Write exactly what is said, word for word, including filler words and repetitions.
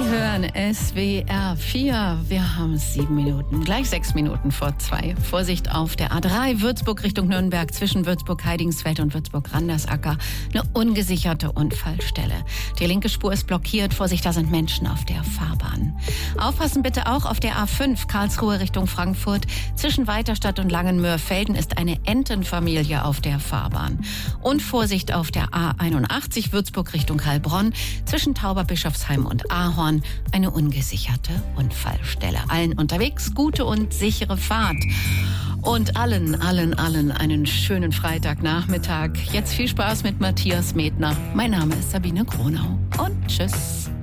hören S W R vier. Wir haben sieben Minuten, gleich sechs Minuten vor zwei. Vorsicht auf der A drei, Würzburg Richtung Nürnberg, zwischen Würzburg-Heidingsfeld und Würzburg-Randersacker. Eine ungesicherte Unfallstelle. Die linke Spur ist blockiert. Vorsicht, da sind Menschen auf der Fahrbahn. Aufpassen bitte auch auf der A fünf, Karlsruhe Richtung Frankfurt. Zwischen Weiterstadt und Langenmöhr-Felden ist eine Entenfamilie auf der Fahrbahn. Und Vorsicht auf der A einundachtzig, Würzburg Richtung Heilbronn. Zwischen Tauberbischofsheim und Ahorn eine ungesicherte Unfallstelle. Allen unterwegs gute und sichere Fahrt. Und allen, allen, allen einen schönen Freitagnachmittag. Jetzt viel Spaß mit Matthias Medner. Mein Name ist Sabine Kronau und tschüss.